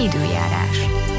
időjárás.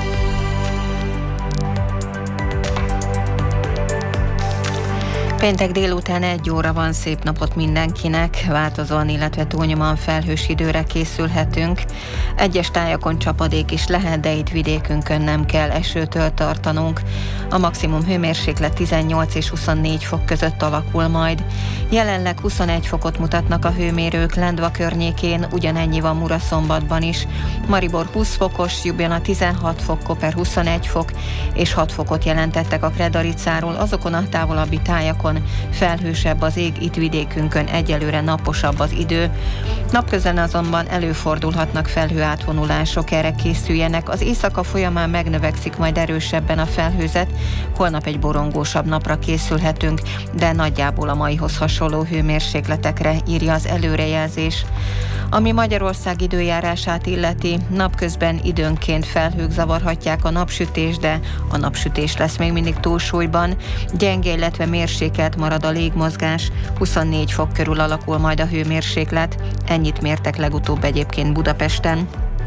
Péntek délután 1 óra van, szép napot mindenkinek, változóan, illetve túlnyomóan felhős időre készülhetünk. Egyes tájakon csapadék is lehet, de itt vidékünkön nem kell esőtől tartanunk. A maximum hőmérséklet 18 és 24 fok között alakul majd. Jelenleg 21 fokot mutatnak a hőmérők Lendva környékén, ugyanennyi van Muraszombatban is. Maribor 20 fokos, Ljubljana 16 fok, Koper 21 fok és 6 fokot jelentettek a Kredaricáról. Azokon a távolabbi tájakon felhősebb az ég, itt vidékünkön egyelőre naposabb az idő. Napközben azonban előfordulhatnak felhőátvonulások, erre készüljenek. Az éjszaka folyamán megnövekszik majd erősebben a felhőzet, holnap egy borongósabb napra készülhetünk, de nagyjából a maihoz hasonló hőmérsékletekre írja az előrejelzés. Ami Magyarország időjárását illeti, napközben időnként felhők zavarhatják a napsütést, de a napsütés lesz még mindig túlsúlyban. Gyenge, illetve mérsékelt marad a légmozgás, 24 fok körül alakul majd a hőmérséklet, ennyit mértek legutóbb egyébként Budapesten.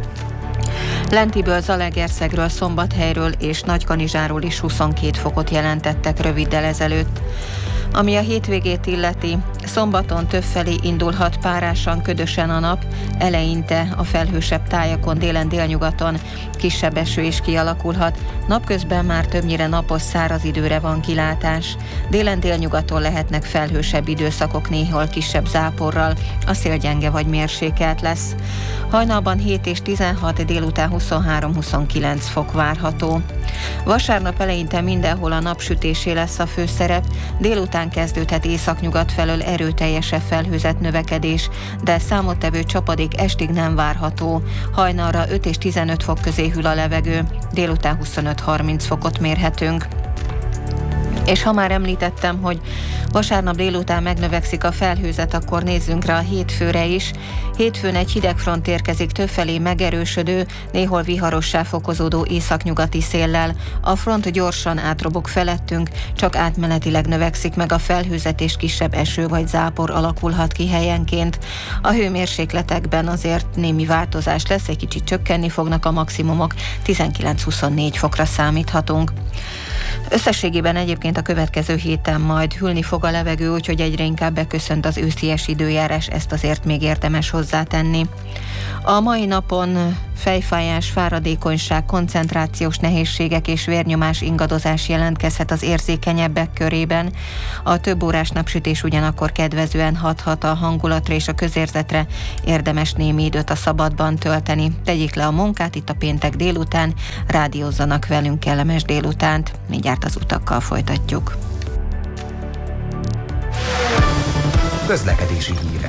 Lentiből, Zalaegerszegről, Szombathelyről és Nagykanizsáról is 22 fokot jelentettek röviddel ezelőtt. Ami a hétvégét illeti, szombaton többfelé indulhat párásan, ködösen a nap, eleinte a felhősebb tájakon, délen, délnyugaton kisebb eső is kialakulhat, napközben már többnyire napos, száraz időre van kilátás. Délen, délnyugaton lehetnek felhősebb időszakok, néhol kisebb záporral, a szél gyenge vagy mérsékelt lesz. Hajnalban 7 és 16, délután 23-29 fok várható. Vasárnap eleinte mindenhol a napsütésé lesz a főszerep, délután kezdődhet északnyugat felől erőteljesebb felhőzet növekedés, de számottevő csapadék estig nem várható. Hajnalra 5 és 15 fok közé hűl a levegő, délután 25-30 fokot mérhetünk. És ha már említettem, hogy vasárnap délután megnövekszik a felhőzet, akkor nézzünk rá a hétfőre is. Hétfőn egy hidegfront érkezik többfelé megerősödő, néhol viharossá fokozódó északnyugati széllel. A front gyorsan átrobog felettünk, csak átmenetileg növekszik meg a felhőzet, és kisebb eső vagy zápor alakulhat ki helyenként. A hőmérsékletekben azért némi változás lesz, egy kicsit csökkenni fognak a maximumok, 19-24 fokra számíthatunk. Összességében egyébként a következő héten majd hűlni fog a levegő, úgyhogy egyre inkább beköszönt az őszies időjárás, ezt azért még érdemes hozzátenni. A mai napon fejfájás, fáradékonyság, koncentrációs nehézségek és vérnyomás ingadozás jelentkezhet az érzékenyebbek körében. A több órás napsütés ugyanakkor kedvezően hathat a hangulatra és a közérzetre, érdemes némi időt a szabadban tölteni. Tegyék le a munkát itt a péntek délután, rádiózzanak velünk, kellemes délutánt, mindjárt az utakkal folytatjuk. Közlekedési hírek.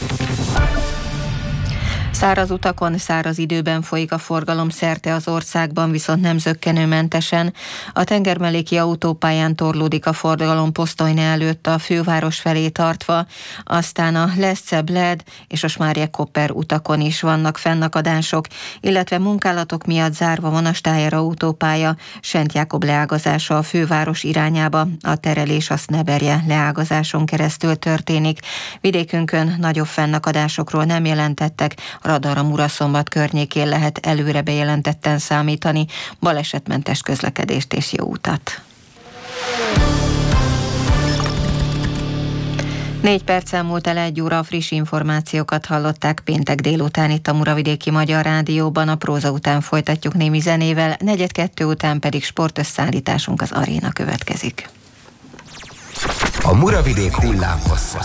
Száraz utakon, száraz időben folyik a forgalom szerte az országban, viszont nem zökkenőmentesen. A tengermelléki autópályán torlódik a forgalom Posztolyne előtt a főváros felé tartva, aztán a Leszce-Bled és a Smárje-Koper utakon is vannak fennakadások, illetve munkálatok miatt zárva van a Stájer autópálya, Szent Jákob leágazása a főváros irányába, a terelés a Szneberje leágazáson keresztül történik. Vidékünkön nagyobb fennakadásokról nem jelentettek, radar a Muraszombat környékén lehet előre bejelentetten számítani, balesetmentes közlekedést és jó utat. 4 perccel múlt el 1 óra, friss információkat hallották péntek délután itt a Muravidéki Magyar Rádióban, a próza után folytatjuk némi zenével, 4:02 után pedig sportösszállításunk, az Aréna következik. A Muravidék hullámhossza.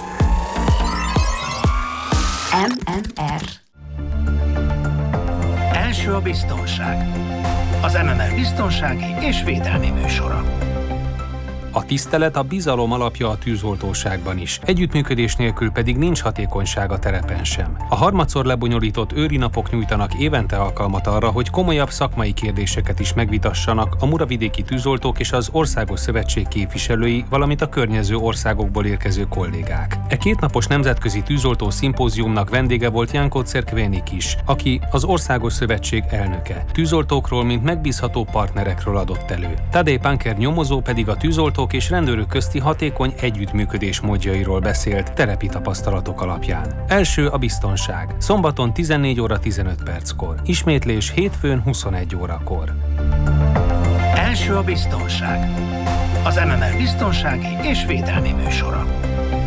MMR. Első a biztonság. Az MMR biztonsági és védelmi műsora. A tisztelet a bizalom alapja a tűzoltóságban is. Együttműködés nélkül pedig nincs hatékonyság a terepen sem. A harmadszor lebonyolított őri napok nyújtanak évente alkalmat arra, hogy komolyabb szakmai kérdéseket is megvitassanak a muravidéki tűzoltók és az Országos Szövetség képviselői, valamint a környező országokból érkező kollégák. E 2 napos nemzetközi tűzoltó szimpóziumnak vendége volt Janko Cerkvenik is, aki az Országos Szövetség elnöke. Tűzoltókról, mint megbízható partnerekről adott elő. Tadej Panker nyomozó pedig a tűzoltók autók és rendőrök közti hatékony együttműködés módjairól beszélt terepi tapasztalatok alapján. Első a biztonság. Szombaton 14 óra 15 perckor. Ismétlés hétfőn 21 órakor. Első a biztonság. Az MMR biztonsági és védelmi műsora.